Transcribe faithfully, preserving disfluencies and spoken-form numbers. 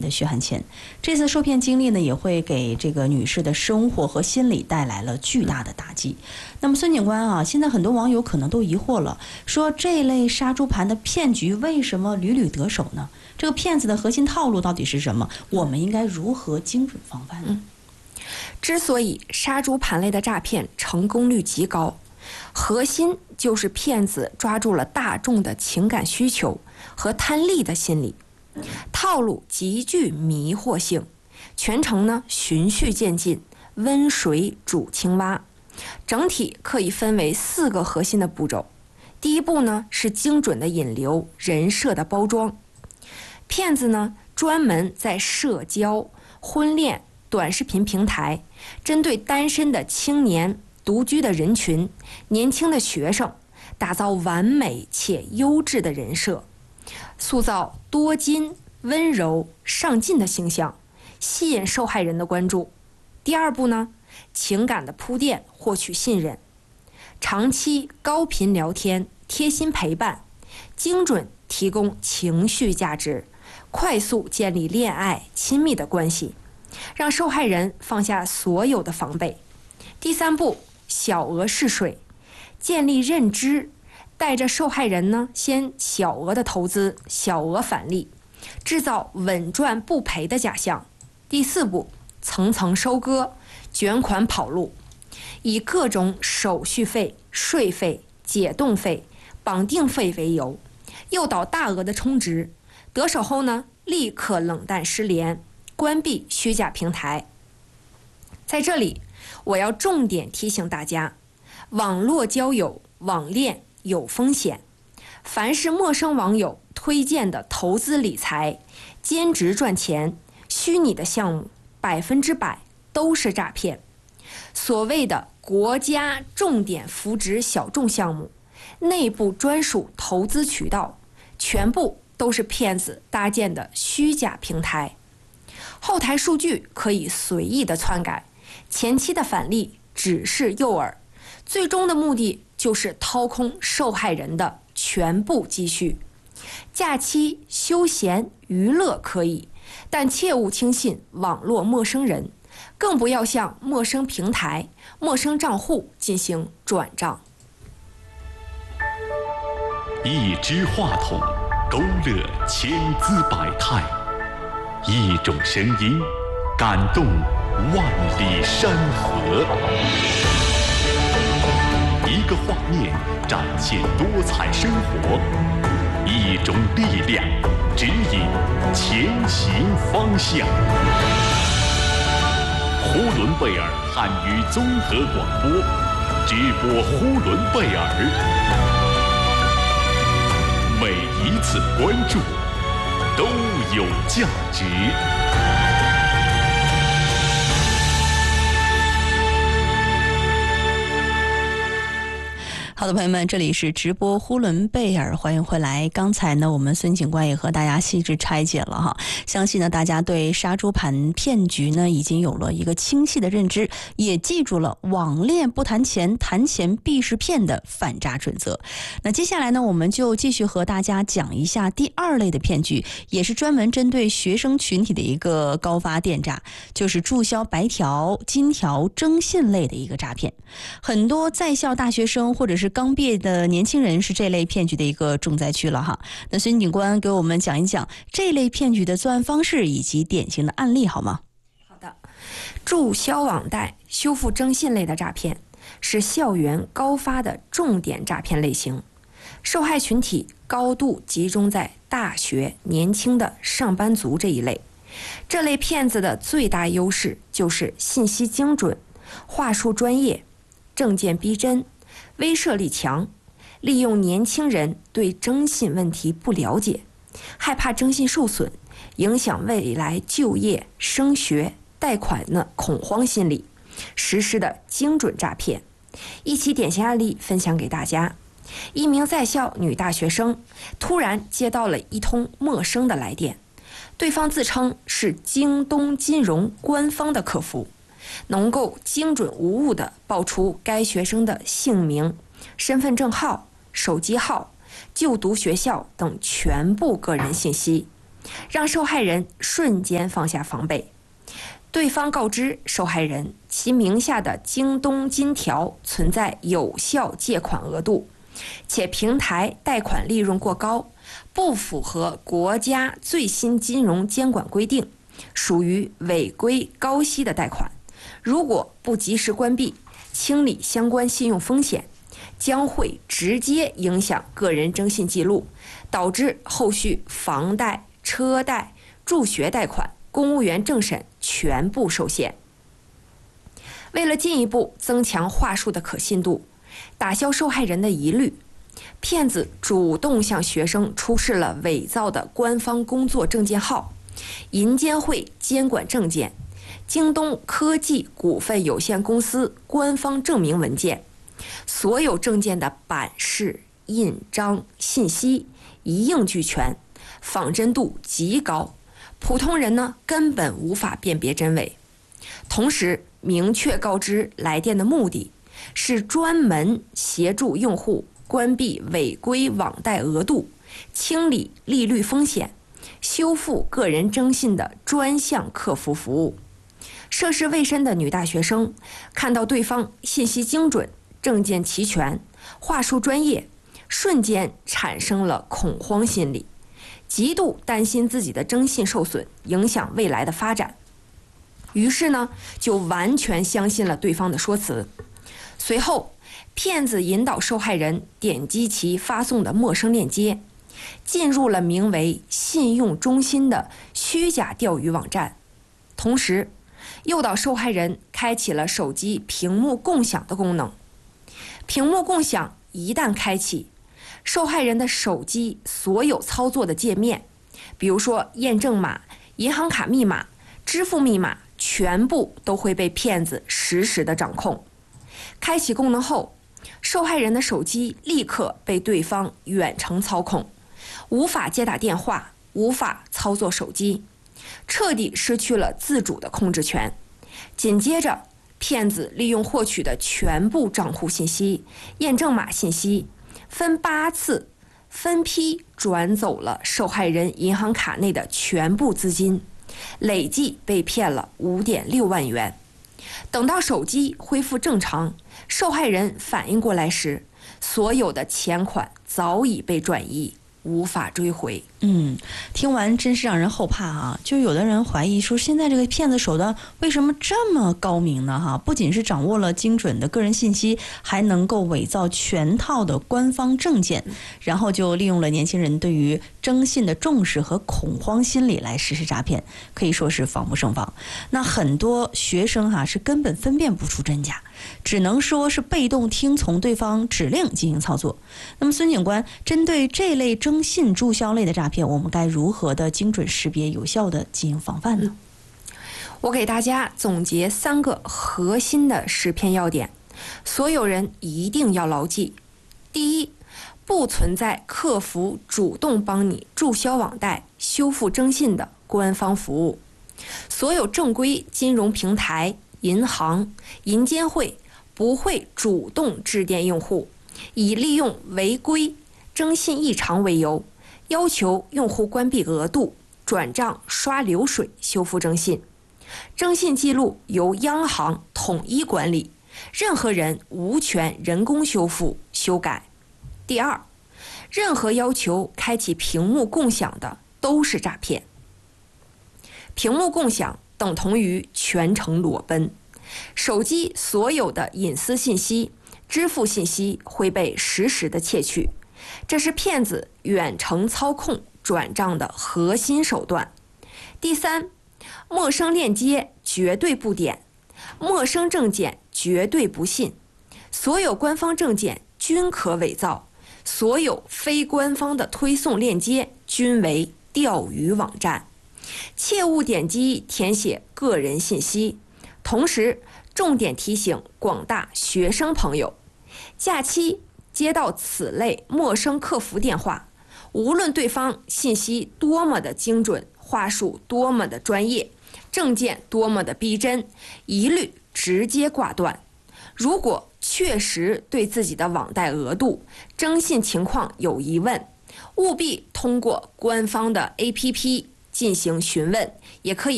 的血汗钱。这次受骗经历呢，也会给这个女士的生活和心理带来了巨大的打击。那么孙警官啊，现在很多网友可能都疑惑了，说这类杀猪盘的骗局为什么屡屡得手呢？这个骗子的核心套路到底是什么？我们应该如何精准防范呢？ 嗯之所以杀猪盘类的诈骗成功率极高，核心就是骗子抓住了大众的情感需求和贪利的心理，套路极具迷惑性，全程呢循序渐进，温水煮青蛙。整体可以分为四个核心的步骤。第一步呢是精准的引流，人设的包装。骗子呢专门在社交、婚恋、短视频平台，针对单身的青年、独居的人群、年轻的学生，打造完美且优质的人设，塑造多金、温柔、上进的形象，吸引受害人的关注。第二步呢，情感的铺垫，获取信任，长期高频聊天，贴心陪伴，精准提供情绪价值，快速建立恋爱亲密的关系，让受害人放下所有的防备。第三步，小额试水，建立认知，带着受害人呢，先小额的投资，小额返利，制造稳赚不赔的假象。第四步，层层收割，卷款跑路，以各种手续费、税费、解冻费、绑定费为由，诱导大额的充值，得手后呢，立刻冷淡失联，关闭虚假平台。在这里，我要重点提醒大家，网络交友、网恋有风险，凡是陌生网友推荐的投资理财、兼职赚钱、虚拟的项目，百分之百都是诈骗。所谓的国家重点扶植小众项目、内部专属投资渠道，全部都是骗子搭建的虚假平台。后台数据可以随意的篡改，前期的返利只是诱饵，最终的目的就是掏空受害人的全部积蓄。假期休闲娱乐可以，但切勿轻信网络陌生人，更不要向陌生平台、陌生账户进行转账。 一支话筒，勾勒千姿百态；一种声音，感动万里山河；一个画面，展现多彩生活；一种力量，指引前行方向。呼伦贝尔汉语综合广播，直播呼伦贝尔。每一次关注都有价值。 好的，朋友们，这里是直播呼伦贝尔，欢迎回来。刚才呢，我们孙警官也和大家细致拆解了哈，相信呢，大家对杀猪盘骗局呢已经有了一个清晰的认知，也记住了网恋不谈钱，谈钱必是骗的反诈准则。那接下来呢，我们就继续和大家讲一下第二类的骗局，也是专门针对学生群体的一个高发电诈，就是注销白条、金条征信类的一个诈骗。很多在校大学生或者是刚毕业的年轻人是这类骗局的一个重灾区了哈。那孙警官给我们讲一讲这类骗局的作案方式以及典型的案例好吗？ 好的，注销网贷、修复征信类的诈骗是校园高发的重点诈骗类型，受害群体高度集中在大学年轻的上班族这一类。这类骗子的最大优势就是信息精准、话术专业、证件逼真、威慑力强，利用年轻人对征信问题不了解，害怕征信受损，影响未来就业、升学、贷款的恐慌心理，实施的精准诈骗。一起典型案例分享给大家。一名在校女大学生突然接到了一通陌生的来电，对方自称是京东金融官方的客服，能够精准无误地报出该学生的姓名、身份证号、手机号、就读学校等全部个人信息。 让受害人瞬间放下防备。对方告知受害人，其名下的京东金条存在有效借款额度，且平台贷款利润过高，不符合国家最新金融监管规定，属于违规高息的贷款。如果不及时关闭，清理相关信用风险，将会直接影响个人征信记录，导致后续房贷、车贷、助学贷款、公务员政审全部受限。为了进一步增强话术的可信度，打消受害人的疑虑，骗子主动向学生出示了伪造的官方工作证件号、银监会监管证件、京东科技股份有限公司官方证明文件，所有证件的版式、印章、信息一应俱全，仿真度极高，普通人呢根本无法辨别真伪。同时明确告知来电的目的是专门协助用户关闭违规网贷额度、清理利率风险、修复个人征信的专项客服服务。涉世未深的女大学生看到对方信息精准、证件齐全、话术专业，瞬间产生了恐慌心理，极度担心自己的征信受损，影响未来的发展。于是呢，就完全相信了对方的说辞。随后，骗子引导受害人点击其发送的陌生链接，进入了名为信用中心的虚假钓鱼网站，同时诱导受害人开启了手机屏幕共享的功能。屏幕共享一旦开启，受害人的手机所有操作的界面，比如说验证码、银行卡密码、支付密码，全部都会被骗子实时的掌控。开启功能后，受害人的手机立刻被对方远程操控，无法接打电话，无法操作手机，彻底失去了自主的控制权。紧接着，骗子利用获取的全部账户信息、验证码信息，分八次分批转走了受害人银行卡内的全部资金，累计被骗了 五点六万元。等到手机恢复正常，受害人反应过来时，所有的钱款早已被转移，无法追回。 嗯，听完真是让人后怕啊！就有的人怀疑说，现在这个骗子手段为什么这么高明呢？哈，不仅是掌握了精准的个人信息，还能够伪造全套的官方证件，然后就利用了年轻人对于征信的重视和恐慌心理来实施诈骗，可以说是防不胜防。那很多学生哈、啊、是根本分辨不出真假，只能说是被动听从对方指令进行操作。那么孙警官，针对这类征信注销类的诈骗，我们该如何的精准识别、有效的进行防范呢？ 我给大家总结三个核心的识骗要点，所有人一定要牢记。第一，不存在客服主动帮你注销网贷、修复征信的官方服务。所有正规金融平台、银行、银监会不会主动致电用户，以利用违规、征信异常为由，要求用户关闭额度、转账、刷流水修复征信。征信记录由央行统一管理，任何人无权人工修复、修改。第二，任何要求开启屏幕共享的都是诈骗。屏幕共享等同于全程裸奔，手机所有的隐私信息、支付信息会被实时的窃取，这是骗子远程操控转账的核心手段。第三，陌生链接绝对不点，陌生证件绝对不信，所有官方证件均可伪造，所有非官方的推送链接均为钓鱼网站，切勿点击填写个人信息。同时，重点提醒广大学生朋友，假期接到此类陌生客服电话，无论对方信息多么的精准，话术多么的专业，证件多么的逼真，一律直接挂断。如果确实对自己的网贷额度、征信情况有疑问，务必通过官方的 A P P 进行询问，也可以